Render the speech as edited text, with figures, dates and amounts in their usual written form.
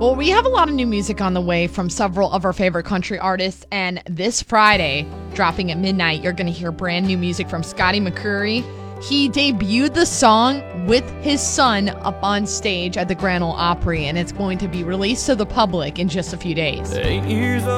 Well, we have a lot of new music on the way from several of our favorite country artists, and this Friday, dropping at midnight, you're going to hear brand new music from Scotty McCreery. He debuted the song with his son up on stage at the Grand Ole Opry, and it's going to be released to the public in just a few days. 8 years